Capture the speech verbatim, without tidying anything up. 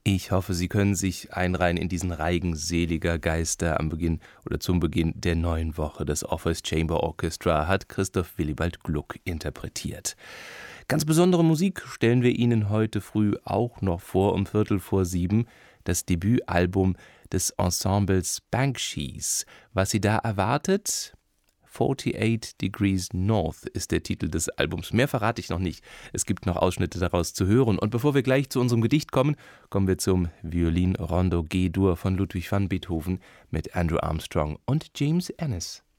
Ich hoffe, Sie können sich einreihen in diesen Reigen seliger Geister am Beginn oder zum Beginn der neuen Woche. Das Orpheus Chamber Orchestra hat Christoph Willibald Gluck interpretiert. Ganz besondere Musik stellen wir Ihnen heute früh auch noch vor, um Viertel vor sieben, das Debütalbum des Ensembles Banshees. Was Sie da erwartet? forty-eight Degrees North ist der Titel des Albums. Mehr verrate ich noch nicht. Es gibt noch Ausschnitte daraus zu hören. Und bevor wir gleich zu unserem Gedicht kommen, kommen wir zum Violin-Rondo G-Dur von Ludwig van Beethoven mit Andrew Armstrong und James Ennis.